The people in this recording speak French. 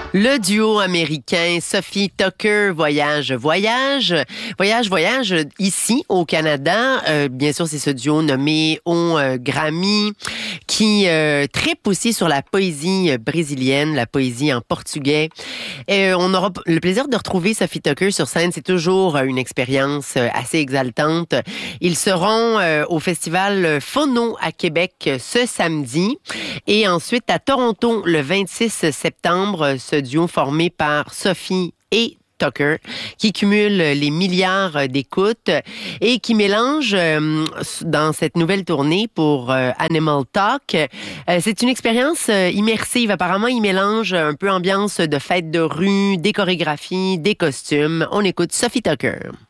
Le duo américain Sophie Tucker voyage ici au Canada. Bien sûr, c'est ce duo nommé au Grammy qui tripe aussi sur la poésie brésilienne, la poésie en portugais. On aura le plaisir de retrouver Sophie Tucker sur scène. C'est toujours une expérience assez exaltante. Ils seront au festival Phono à Québec ce samedi et ensuite à Toronto le 26 septembre. Ce duo formé par Sophie et Tucker, qui cumule les milliards d'écoutes et qui mélange dans cette nouvelle tournée pour Animal Talk. C'est une expérience immersive. Apparemment, il mélange un peu ambiance de fête de rue, des chorégraphies, des costumes. On écoute Sophie Tucker.